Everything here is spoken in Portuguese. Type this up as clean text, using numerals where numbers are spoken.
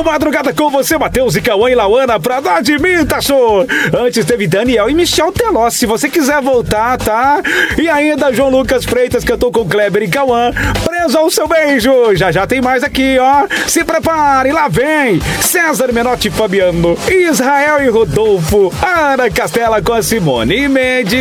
Boa madrugada com você, Matheus e Cauã e Lauana, pra dar de mim, tá show? Antes teve Daniel e Michel Teló, se você quiser voltar, tá? E ainda João Lucas Freitas cantou com Kleber e Cauã, Preso ao Seu Beijo. Já já tem mais aqui, ó. Se prepare, lá vem César Menotti e Fabiano, Israel e Rodolfo, Ana Castela com a Simone e Mendes.